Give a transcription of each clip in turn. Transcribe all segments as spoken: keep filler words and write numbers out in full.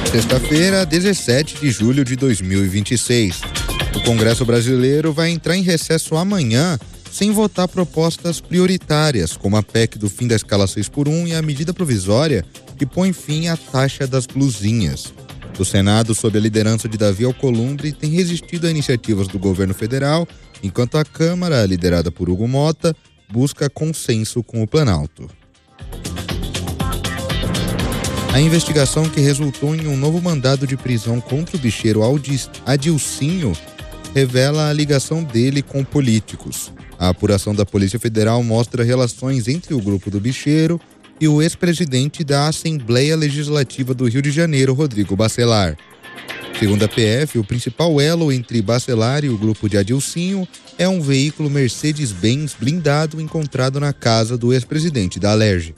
Sexta-feira, dezessete de julho de dois mil e vinte e seis. O Congresso Brasileiro vai entrar em recesso amanhã sem votar propostas prioritárias, como a P E C do fim da escala seis por um e a medida provisória que põe fim à taxa das blusinhas. O Senado, sob a liderança de Davi Alcolumbre, tem resistido a iniciativas do governo federal, enquanto a Câmara, liderada por Hugo Mota, busca consenso com o Planalto. A investigação que resultou em um novo mandado de prisão contra o bicheiro Adilcinho revela a ligação dele com políticos. A apuração da Polícia Federal mostra relações entre o grupo do bicheiro e o ex-presidente da Assembleia Legislativa do Rio de Janeiro, Rodrigo Bacelar. Segundo a P F, o principal elo entre Bacelar e o grupo de Adilcinho é um veículo Mercedes-Benz blindado encontrado na casa do ex-presidente da Alerj.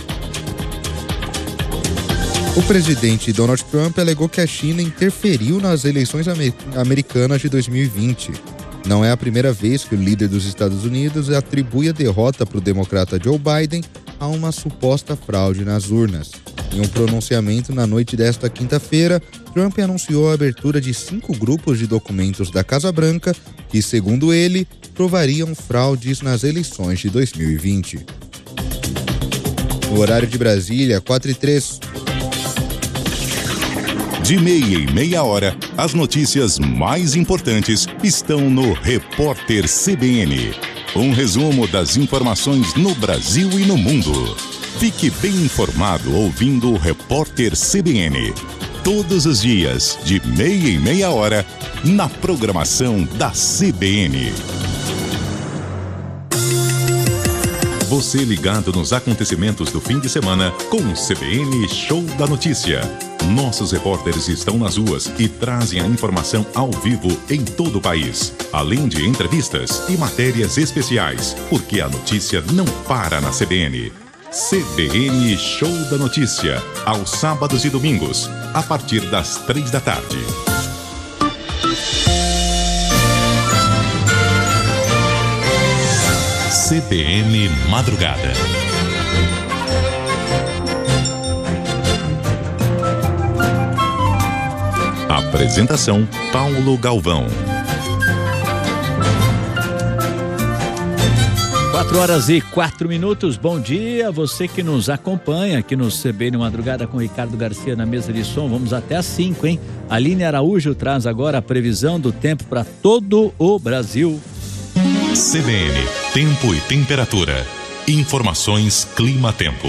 O presidente Donald Trump alegou que a China interferiu nas eleições americanas de dois mil e vinte. Não é a primeira vez que o líder dos Estados Unidos atribui a derrota para o democrata Joe Biden a uma suposta fraude nas urnas. Em um pronunciamento na noite desta quinta-feira, Trump anunciou a abertura de cinco grupos de documentos da Casa Branca que, segundo ele, provariam fraudes nas eleições de dois mil e vinte. No horário de Brasília, quatro e três. De meia em meia hora, as notícias mais importantes estão no Repórter C B N. Um resumo das informações no Brasil e no mundo. Fique bem informado ouvindo o Repórter C B N. Todos os dias, de meia em meia hora, na programação da C B N. Você ligado nos acontecimentos do fim de semana com o C B N Show da Notícia. Nossos repórteres estão nas ruas e trazem a informação ao vivo em todo o país, além de entrevistas e matérias especiais, porque a notícia não para na C B N. C B N Show da Notícia, aos sábados e domingos, a partir das três da tarde. C B N Madrugada. Apresentação Paulo Galvão. Quatro horas e quatro minutos. Bom dia, você que nos acompanha aqui no C B N Madrugada com Ricardo Garcia na mesa de som. Vamos até às cinco, hein? Aline Araújo traz agora a previsão do tempo para todo o Brasil. C B N, tempo e temperatura. Informações Clima-Tempo.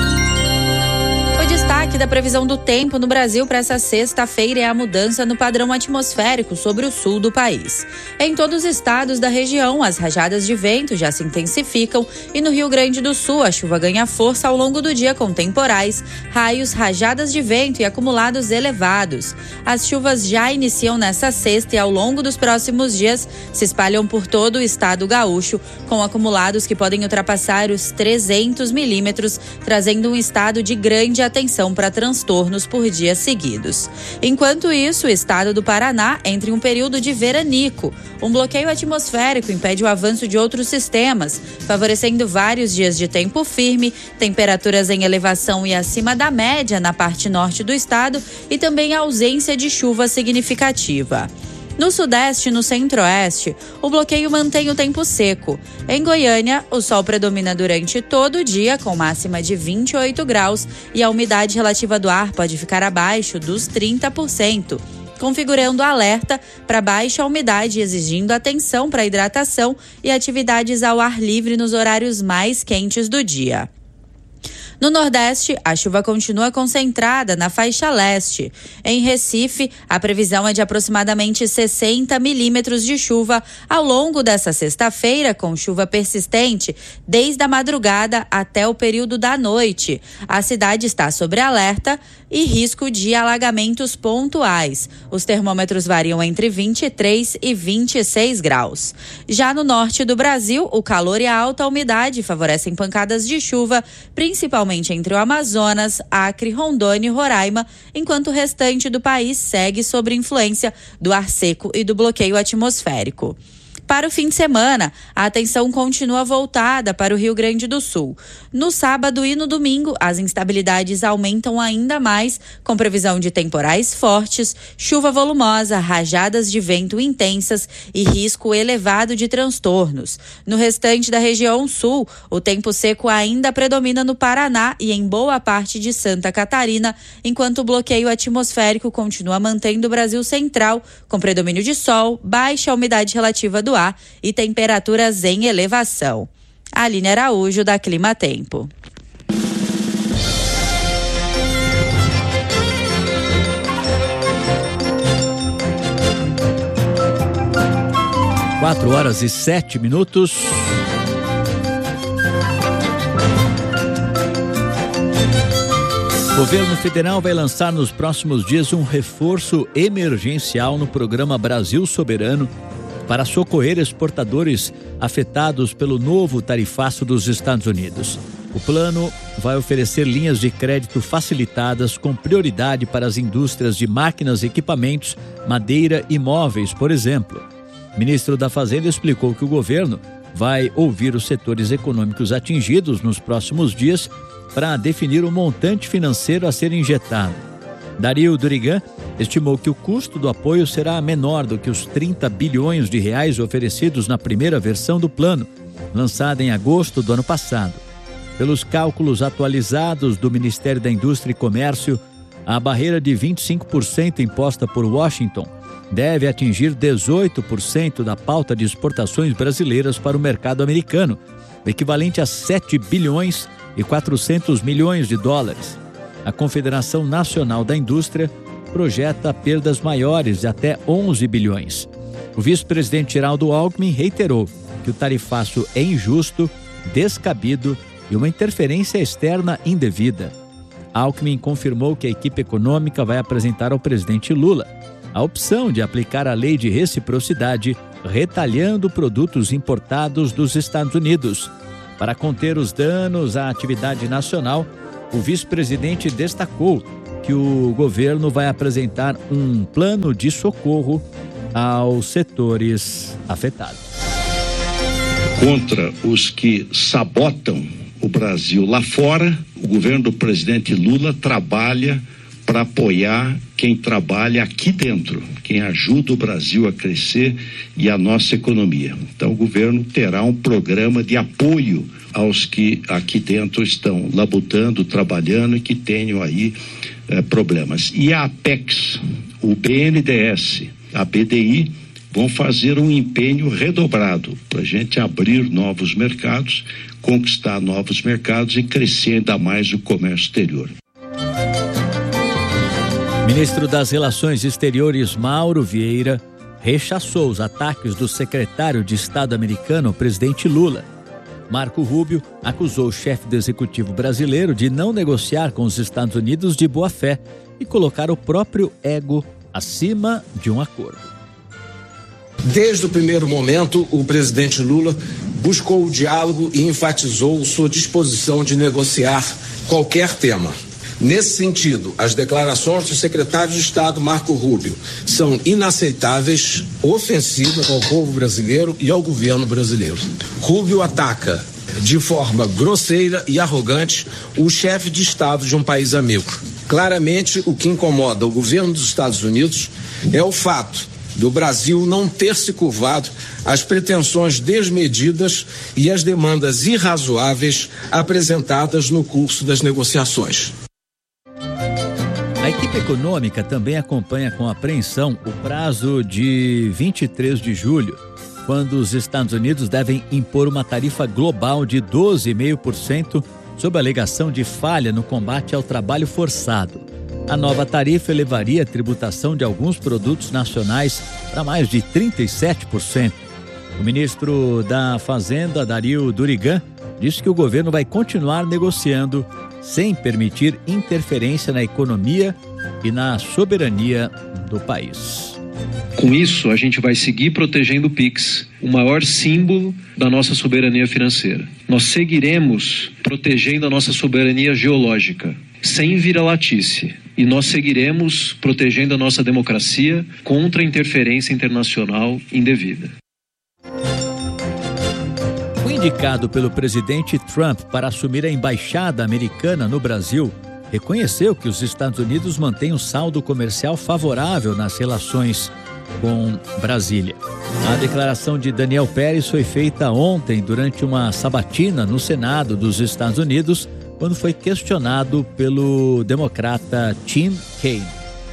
O destaque da previsão do tempo no Brasil para essa sexta-feira é a mudança no padrão atmosférico sobre o sul do país. Em todos os estados da região, as rajadas de vento já se intensificam e no Rio Grande do Sul a chuva ganha força ao longo do dia com temporais, raios, rajadas de vento e acumulados elevados. As chuvas já iniciam nessa sexta e ao longo dos próximos dias se espalham por todo o estado gaúcho, com acumulados que podem ultrapassar os trezentos milímetros, trazendo um estado de grande atenção para transtornos por dias seguidos. Enquanto isso, o estado do Paraná entra em um período de veranico. Um bloqueio atmosférico impede o avanço de outros sistemas, favorecendo vários dias de tempo firme, temperaturas em elevação e acima da média na parte norte do estado e também a ausência de chuva significativa. No sudeste e no centro-oeste, o bloqueio mantém o tempo seco. Em Goiânia, o sol predomina durante todo o dia, com máxima de vinte e oito graus, e a umidade relativa do ar pode ficar abaixo dos trinta por cento, configurando alerta para baixa umidade, exigindo atenção para hidratação e atividades ao ar livre nos horários mais quentes do dia. No Nordeste, a chuva continua concentrada na faixa leste. Em Recife, a previsão é de aproximadamente sessenta milímetros de chuva ao longo dessa sexta-feira, com chuva persistente desde a madrugada até o período da noite. A cidade está sob alerta e risco de alagamentos pontuais. Os termômetros variam entre vinte e três e vinte e seis graus. Já no norte do Brasil, o calor e a alta umidade favorecem pancadas de chuva, principalmente entre o Amazonas, Acre, Rondônia e Roraima, enquanto o restante do país segue sob influência do ar seco e do bloqueio atmosférico. Para o fim de semana, a atenção continua voltada para o Rio Grande do Sul. No sábado e no domingo, as instabilidades aumentam ainda mais, com previsão de temporais fortes, chuva volumosa, rajadas de vento intensas e risco elevado de transtornos. No restante da região sul, o tempo seco ainda predomina no Paraná e em boa parte de Santa Catarina, enquanto o bloqueio atmosférico continua mantendo o Brasil central, com predomínio de sol, baixa umidade relativa do ar e temperaturas em elevação. Aline Araújo, da Clima Tempo. Quatro horas e sete minutos. O governo federal vai lançar nos próximos dias um reforço emergencial no programa Brasil Soberano para socorrer exportadores afetados pelo novo tarifaço dos Estados Unidos. O plano vai oferecer linhas de crédito facilitadas com prioridade para as indústrias de máquinas e equipamentos, madeira e móveis, por exemplo. O ministro da Fazenda explicou que o governo vai ouvir os setores econômicos atingidos nos próximos dias para definir o montante financeiro a ser injetado. Dario Durigan estimou que o custo do apoio será menor do que os trinta bilhões de reais oferecidos na primeira versão do plano, lançada em agosto do ano passado. Pelos cálculos atualizados do Ministério da Indústria e Comércio, a barreira de vinte e cinco por cento imposta por Washington deve atingir dezoito por cento da pauta de exportações brasileiras para o mercado americano, o equivalente a sete bilhões e quatrocentos milhões de dólares. A Confederação Nacional da Indústria projeta perdas maiores de até onze bilhões. O vice-presidente Geraldo Alckmin reiterou que o tarifaço é injusto, descabido e uma interferência externa indevida. Alckmin confirmou que a equipe econômica vai apresentar ao presidente Lula a opção de aplicar a lei de reciprocidade, retalhando produtos importados dos Estados Unidos. Para conter os danos à atividade nacional, o vice-presidente destacou que o governo vai apresentar um plano de socorro aos setores afetados. Contra os que sabotam o Brasil lá fora, o governo do presidente Lula trabalha para apoiar quem trabalha aqui dentro, quem ajuda o Brasil a crescer e a nossa economia. Então o governo terá um programa de apoio aos que aqui dentro estão labutando, trabalhando e que tenham aí eh, problemas. E a Apex, o B N D E S, a B D I vão fazer um empenho redobrado para a gente abrir novos mercados, conquistar novos mercados e crescer ainda mais o comércio exterior. Ministro das Relações Exteriores Mauro Vieira rechaçou os ataques do secretário de Estado americano, o presidente Lula. Marco Rubio acusou o chefe do executivo brasileiro de não negociar com os Estados Unidos de boa fé e colocar o próprio ego acima de um acordo. Desde o primeiro momento, o presidente Lula buscou o diálogo e enfatizou sua disposição de negociar qualquer tema. Nesse sentido, as declarações do secretário de Estado, Marco Rubio, são inaceitáveis, ofensivas ao povo brasileiro e ao governo brasileiro. Rubio ataca de forma grosseira e arrogante o chefe de Estado de um país amigo. Claramente, o que incomoda o governo dos Estados Unidos é o fato do Brasil não ter se curvado às pretensões desmedidas e às demandas irrazoáveis apresentadas no curso das negociações. A equipe econômica também acompanha com apreensão o prazo de vinte e três de julho, quando os Estados Unidos devem impor uma tarifa global de doze vírgula cinco por cento sob a alegação de falha no combate ao trabalho forçado. A nova tarifa elevaria a tributação de alguns produtos nacionais para mais de trinta e sete por cento. O ministro da Fazenda, Dario Durigan, disse que o governo vai continuar negociando sem permitir interferência na economia e na soberania do país. Com isso, a gente vai seguir protegendo o Pix, o maior símbolo da nossa soberania financeira. Nós seguiremos protegendo a nossa soberania geológica, sem vira-latice. E nós seguiremos protegendo a nossa democracia contra a interferência internacional indevida. Indicado pelo presidente Trump para assumir a embaixada americana no Brasil, reconheceu que os Estados Unidos mantêm um saldo comercial favorável nas relações com Brasília. A declaração de Daniel Pérez foi feita ontem durante uma sabatina no Senado dos Estados Unidos, quando foi questionado pelo democrata Tim Kaine.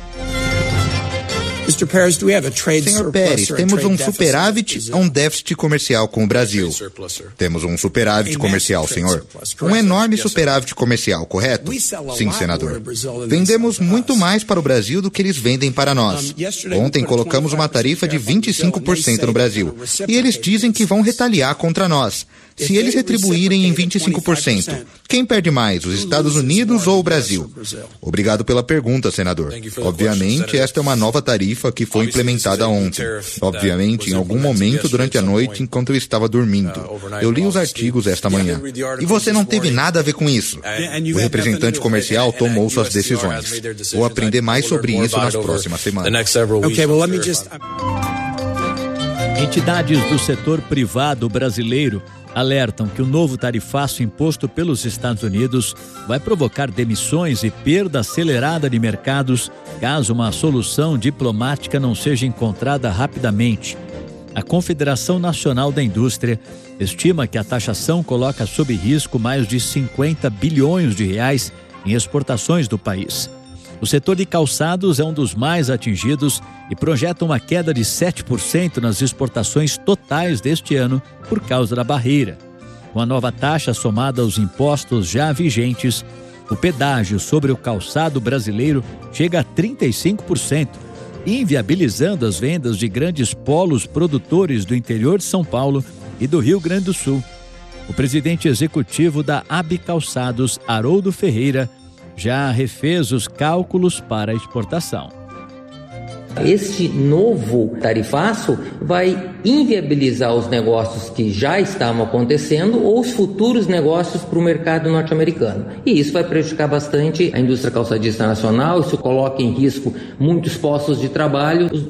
Senhor Pérez, temos um superávit ou um déficit comercial com o Brasil? Temos um superávit comercial, senhor. Um enorme superávit comercial, correto? Sim, senador. Vendemos muito mais para o Brasil do que eles vendem para nós. Ontem colocamos uma tarifa de vinte e cinco por cento no Brasil. E eles dizem que vão retaliar contra nós. Se eles retribuírem em vinte e cinco por cento, quem perde mais, os Estados Unidos ou o Brasil? Obrigado pela pergunta, senador. Obviamente, esta é uma nova tarifa que foi implementada ontem. Obviamente, em algum momento durante a noite, enquanto eu estava dormindo. Eu li os artigos esta manhã. E você não teve nada a ver com isso. O representante comercial tomou suas decisões. Vou aprender mais sobre isso nas próximas semanas. Entidades do setor privado brasileiro alertam que o novo tarifaço imposto pelos Estados Unidos vai provocar demissões e perda acelerada de mercados caso uma solução diplomática não seja encontrada rapidamente. A Confederação Nacional da Indústria estima que a taxação coloca sob risco mais de cinquenta bilhões de reais em exportações do país. O setor de calçados é um dos mais atingidos e projeta uma queda de sete por cento nas exportações totais deste ano por causa da barreira. Com a nova taxa somada aos impostos já vigentes, o pedágio sobre o calçado brasileiro chega a trinta e cinco por cento, inviabilizando as vendas de grandes polos produtores do interior de São Paulo e do Rio Grande do Sul. O presidente executivo da A B Calçados, Haroldo Ferreira, já refez os cálculos para a exportação. Este novo tarifaço vai inviabilizar os negócios que já estavam acontecendo ou os futuros negócios para o mercado norte-americano. E isso vai prejudicar bastante a indústria calçadista nacional, isso coloca em risco muitos postos de trabalho.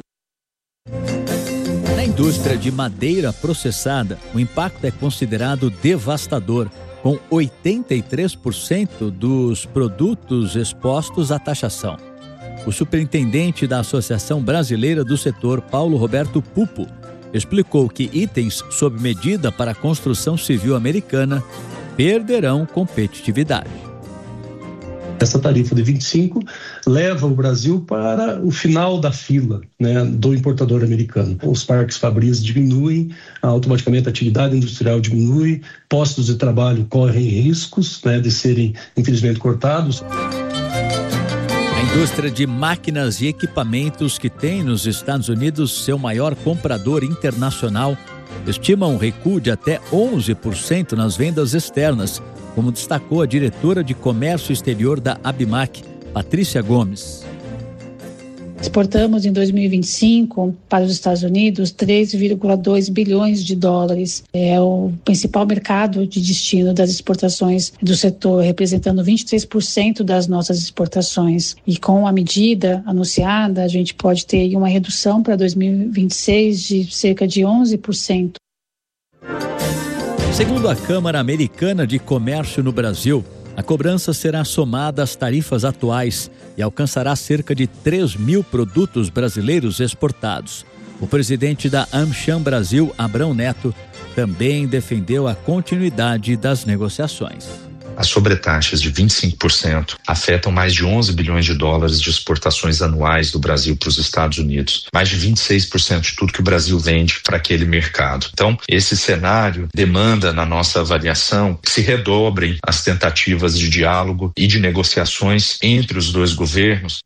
Na indústria de madeira processada, o impacto é considerado devastador, com oitenta e três por cento dos produtos expostos à taxação. O superintendente da Associação Brasileira do Setor, Paulo Roberto Pupo, explicou que itens sob medida para a construção civil americana perderão competitividade. Essa tarifa de vinte e cinco leva o Brasil para o final da fila, né, do importador americano. Os parques fabris diminuem, automaticamente a atividade industrial diminui, postos de trabalho correm riscos, né, de serem, infelizmente, cortados. A indústria de máquinas e equipamentos, que tem nos Estados Unidos seu maior comprador internacional, estima um recuo de até onze por cento nas vendas externas, como destacou a diretora de Comércio Exterior da Abimac, Patrícia Gomes. Exportamos em dois mil e vinte e cinco para os Estados Unidos três vírgula dois bilhões de dólares. É o principal mercado de destino das exportações do setor, representando vinte e três por cento das nossas exportações. E com a medida anunciada, a gente pode ter uma redução para dois mil e vinte e seis de cerca de onze por cento. Segundo a Câmara Americana de Comércio no Brasil, a cobrança será somada às tarifas atuais e alcançará cerca de três mil produtos brasileiros exportados. O presidente da AmCham Brasil, Abrão Neto, também defendeu a continuidade das negociações. As sobretaxas de vinte e cinco por cento afetam mais de onze bilhões de dólares de exportações anuais do Brasil para os Estados Unidos. Mais de vinte e seis por cento de tudo que o Brasil vende para aquele mercado. Então, esse cenário demanda, na nossa avaliação, que se redobrem as tentativas de diálogo e de negociações entre os dois governos.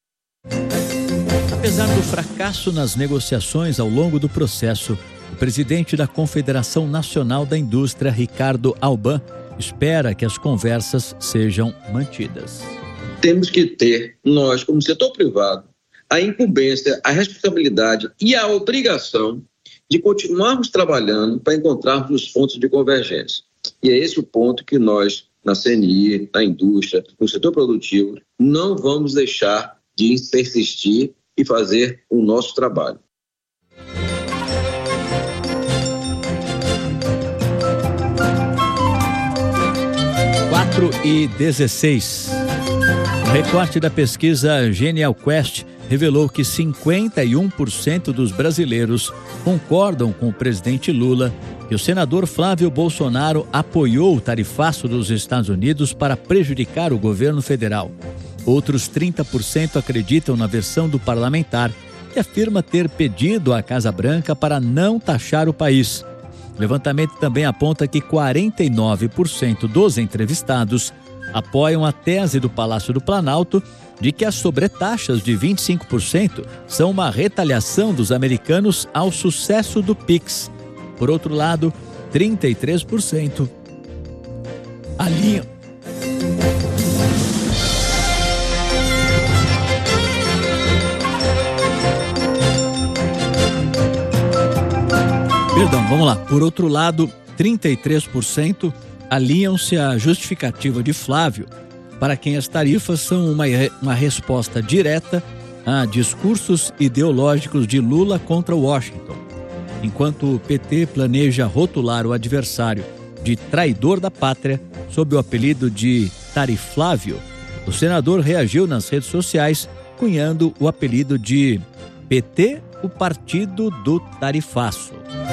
Apesar do fracasso nas negociações ao longo do processo, o presidente da Confederação Nacional da Indústria, Ricardo Alban, espera que as conversas sejam mantidas. Temos que ter, nós, como setor privado, a incumbência, a responsabilidade e a obrigação de continuarmos trabalhando para encontrarmos os pontos de convergência. E é esse o ponto que nós, na C N I, na indústria, no setor produtivo, não vamos deixar de persistir e fazer o nosso trabalho. quatro e dezesseis. O recorte da pesquisa Genial Quest revelou que cinquenta e um por cento dos brasileiros concordam com o presidente Lula que o senador Flávio Bolsonaro apoiou o tarifaço dos Estados Unidos para prejudicar o governo federal. Outros trinta por cento acreditam na versão do parlamentar, que afirma ter pedido à Casa Branca para não taxar o país. O levantamento também aponta que quarenta e nove por cento dos entrevistados apoiam a tese do Palácio do Planalto de que as sobretaxas de vinte e cinco por cento são uma retaliação dos americanos ao sucesso do Pix. Por outro lado, trinta e três por cento alinham. Perdão, vamos lá. Por outro lado, trinta e três por cento alinham-se à justificativa de Flávio, para quem as tarifas são uma, uma resposta direta a discursos ideológicos de Lula contra Washington. Enquanto o P T planeja rotular o adversário de traidor da pátria sob o apelido de Tariflávio, o senador reagiu nas redes sociais cunhando o apelido de P T, o Partido do Tarifaço.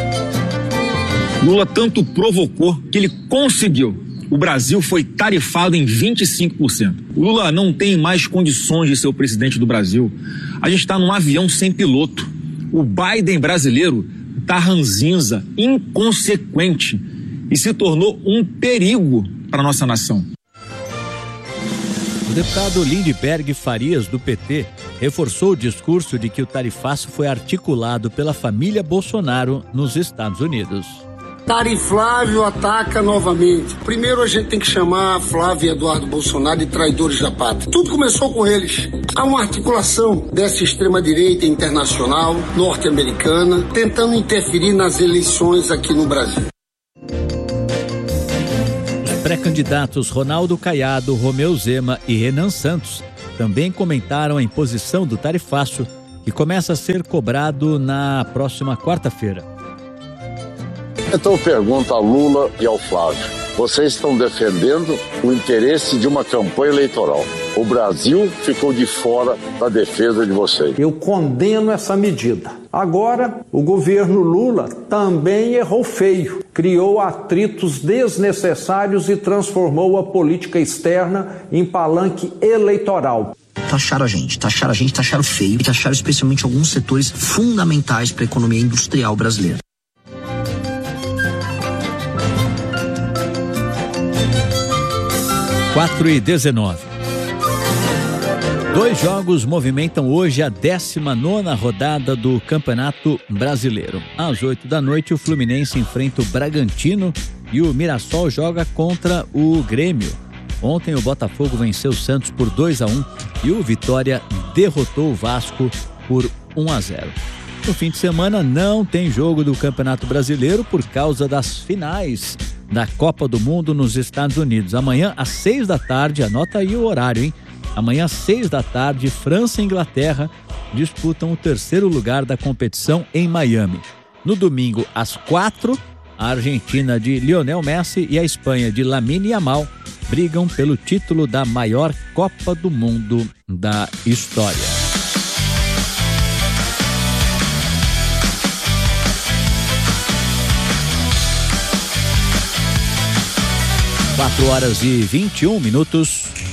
Lula tanto provocou que ele conseguiu. O Brasil foi tarifado em vinte e cinco por cento. O Lula não tem mais condições de ser o presidente do Brasil. A gente está num avião sem piloto. O Biden brasileiro está ranzinza, inconsequente e se tornou um perigo para a nossa nação. O deputado Lindbergh Farias, do P T, reforçou o discurso de que o tarifaço foi articulado pela família Bolsonaro nos Estados Unidos. Tariflávio ataca novamente. Primeiro a gente tem que chamar Flávio e Eduardo Bolsonaro de traidores da pátria. Tudo começou com eles. Há uma articulação dessa extrema-direita internacional, norte-americana, tentando interferir nas eleições aqui no Brasil. Os pré-candidatos Ronaldo Caiado, Romeu Zema e Renan Santos também comentaram a imposição do tarifaço, que começa a ser cobrado na próxima quarta-feira. Então eu pergunto a Lula e ao Flávio, vocês estão defendendo o interesse de uma campanha eleitoral. O Brasil ficou de fora da defesa de vocês. Eu condeno essa medida. Agora, o governo Lula também errou feio. Criou atritos desnecessários e transformou a política externa em palanque eleitoral. Taxaram a gente, taxaram a gente, taxaram feio e taxaram especialmente alguns setores fundamentais para a economia industrial brasileira. quatro e dezenove. Dois jogos movimentam hoje a décima nona rodada do Campeonato Brasileiro. Às oito da noite, o Fluminense enfrenta o Bragantino e o Mirassol joga contra o Grêmio. Ontem o Botafogo venceu o Santos por dois a um e o Vitória derrotou o Vasco por um a zero. No fim de semana não tem jogo do Campeonato Brasileiro por causa das finais da Copa do Mundo nos Estados Unidos. Amanhã às seis da tarde, anota aí o horário, hein? Amanhã às seis da tarde, França e Inglaterra disputam o terceiro lugar da competição em Miami. No domingo às quatro, a Argentina de Lionel Messi e a Espanha de Lamine Yamal brigam pelo título da maior Copa do Mundo da história. quatro horas e vinte e um minutos.